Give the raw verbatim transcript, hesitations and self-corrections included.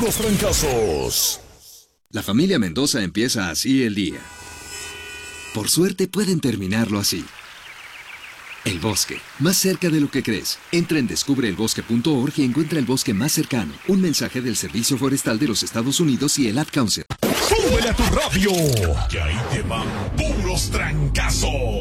puros trancazos. La familia Mendoza empieza así el día. Por suerte pueden terminarlo así. El bosque, más cerca de lo que crees. Entra en descubre el bosque punto org y encuentra el bosque más cercano. Un mensaje del Servicio Forestal de los Estados Unidos y el Ad Council. ¡Súbele a tu radio! Que ahí te van puros trancazos.